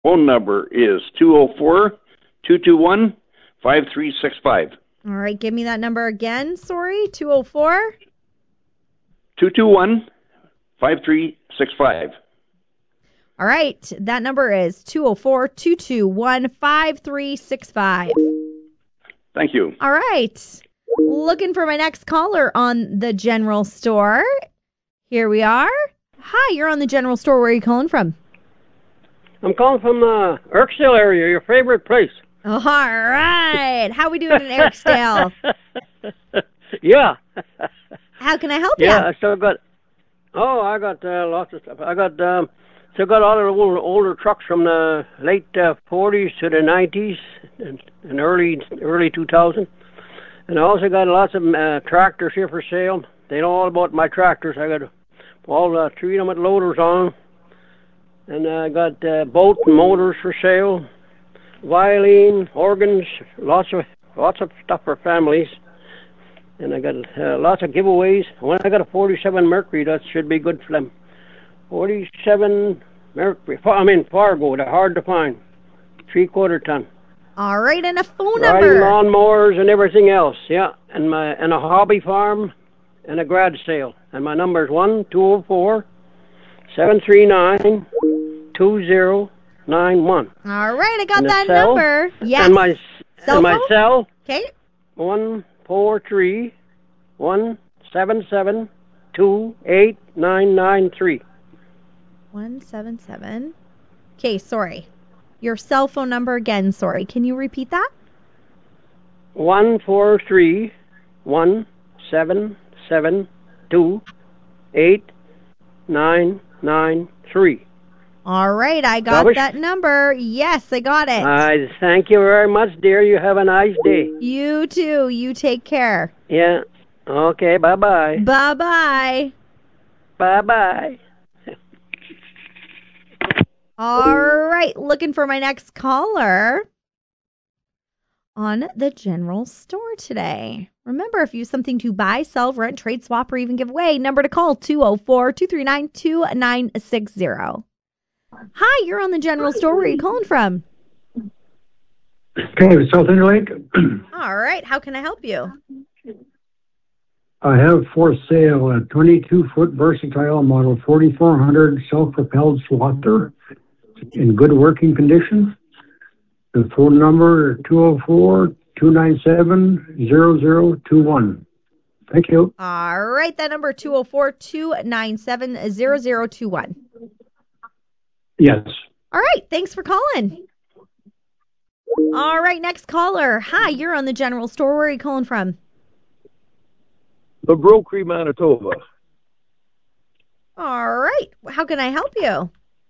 phone number is 204-221-5365. All right, give me that number again. Sorry, 204? 221-5365. All right, that number is 204-221-5365. Thank you. All right, looking for my next caller on the general store. Here we are. Hi, you're on the general store. Where are you calling from? I'm calling from Erksdale area, your favorite place. All right. How we doing in Erksdale? Yeah. How can I help you? Yeah, I still got. Oh, I got lots of stuff. I got still got all of the older trucks from the late 40s to the 90s and early 2000. And I also got lots of tractors here for sale. They know all about my tractors. I got all three of them with loaders on. And I got boat and motors for sale, violin, organs, lots of stuff for families. And I got lots of giveaways. When I got a 47 Mercury, that should be good for them. 47 Mercury, Fargo, they're hard to find. 3/4 ton. All right, and a phone Riding number. lawnmowers and everything else, yeah. And a hobby farm and a garage sale. And my number is 1-204-739-2091. All right, I got And that cell, number. Yes. And my cell, Okay. 143-177-28993. 177. Okay, sorry. Your cell phone number again, sorry. Can you repeat that? 143-177-28993. All right, I got Rubbish? that number. Yes, I got it. Thank you very much, dear. You have a nice day. You too. You take care. Yeah. Okay, bye-bye. Bye-bye. Bye-bye. All right, looking for my next caller on the general store today. Remember, if you have something to buy, sell, rent, trade, swap, or even give away, number to call 204-239-2960. Hi, you're on the general store. Where are you calling from? Okay, South Interlake. All right, how can I help you? I have for sale a 22-foot versatile model 4400 self-propelled swatter in good working condition. The phone number 204-297-0021. Thank you. All right, that number 204-297-0021. Yes. All right, thanks for calling. All right, next caller. Hi, you're on the general store. Where are you calling from? The Brokery, Manitoba. All right, how can I help you?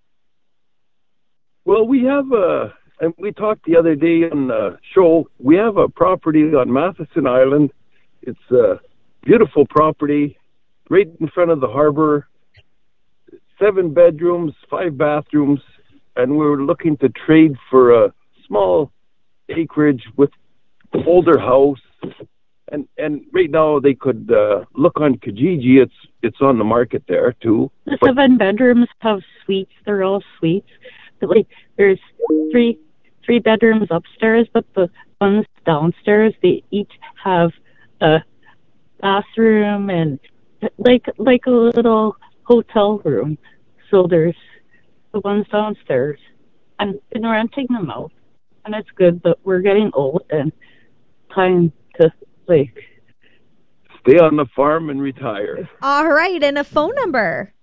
Well, we have and we talked the other day on the show, we have a property on Matheson Island. It's a beautiful property right in front of the harbor, 7 bedrooms, 5 bathrooms, and we were looking to trade for a small acreage with older house. And right now they could look on Kijiji. It's on the market there too. The 7 bedrooms have suites. They're all suites. But like there's three bedrooms upstairs, but the ones downstairs they each have a bathroom and like a little hotel room. So there's the ones downstairs. I've been renting them out, and it's good. But we're getting old and time to stay on the farm and retire. All right, and a phone number.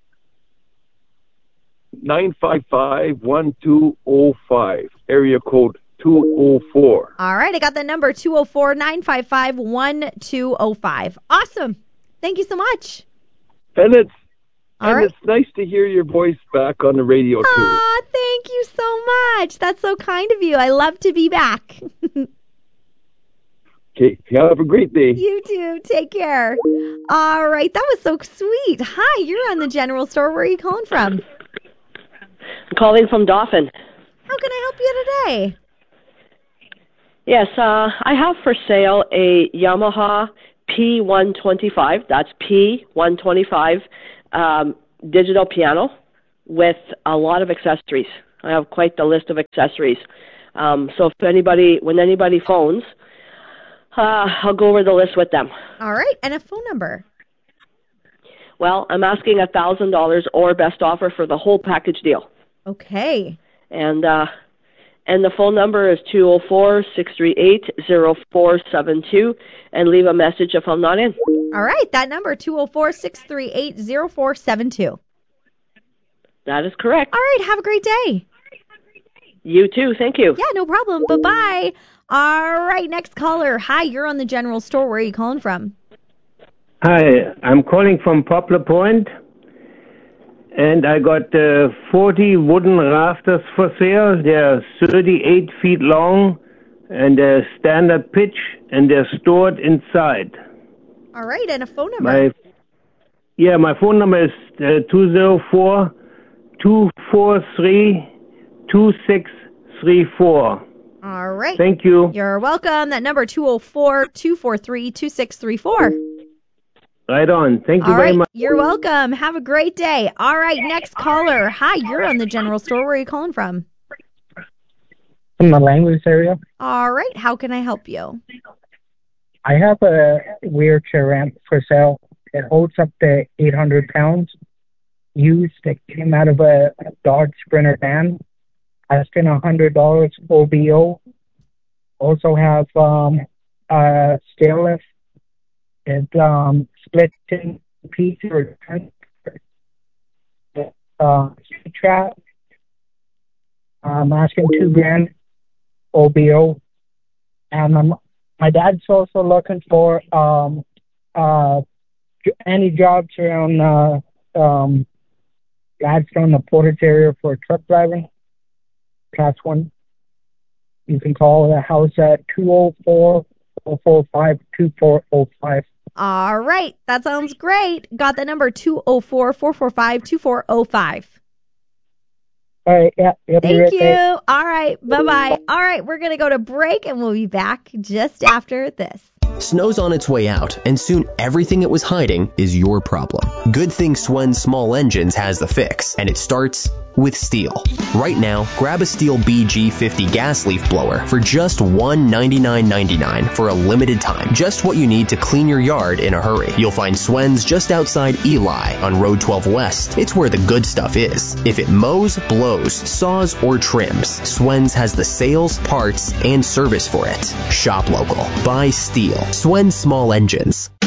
955-1205, area code 204. All right, I got the number 204-955-1205. Awesome. Thank you so much. And it's nice to hear your voice back on the radio too. Aw, thank you so much. That's so kind of you. I love to be back. Okay, have a great day. You too. Take care. All right, that was so sweet. Hi, you're on the general store. Where are you calling from? I'm calling from Dauphin. How can I help you today? Yes, I have for sale a Yamaha P125. That's P125 digital piano with a lot of accessories. I have quite the list of accessories. So when anybody phones, I'll go over the list with them. All right, and a phone number. Well, I'm asking $1,000 or best offer for the whole package deal. Okay. And the phone number is 204-638-0472, and leave a message if I'm not in. All right, that number, 204-638-0472. That is correct. All right, have a great day. You too, thank you. Yeah, no problem. Bye-bye. All right, next caller. Hi, you're on the general store. Where are you calling from? Hi, I'm calling from Poplar Point, and I got 40 wooden rafters for sale. They're 38 feet long, and they're standard pitch, and they're stored inside. All right, and a phone number. My phone number is 204-243-2634. All right. Thank you. You're welcome. That number, 204-243-2634. Right on. Thank you very much. You're welcome. Have a great day. All right, next caller. Hi, you're on the general store. Where are you calling from? From the Langley area. All right, how can I help you? I have a wheelchair ramp for sale. It holds up to 800 pounds. Used. It came out of a Dodge Sprinter van. Asking $100 OBO. Also have a stair lift. It split in pieces or trap. I'm asking $2,000 OBO, and my dad's also looking for any jobs around Gladstone, the Portage area for truck driving. Class 1. You can call the house at 204-445-2405. All right. That sounds great. Got the number 204-445-2405. All right. Yeah. Thank you. All right. Bye-bye. All right. We're going to go to break, and we'll be back just after this. Snow's on its way out, and soon everything it was hiding is your problem. Good thing Swen Small Engines has the fix, and it starts with Stihl. Right now, grab a Stihl BG50 gas leaf blower for just $199.99 for a limited time. Just what you need to clean your yard in a hurry. You'll find Swen's just outside Eli on Road 12 West. It's where the good stuff is. If it mows, blows, saws, or trims, Swen's has the sales, parts, and service for it. Shop local. Buy Stihl. Swen Small Engines.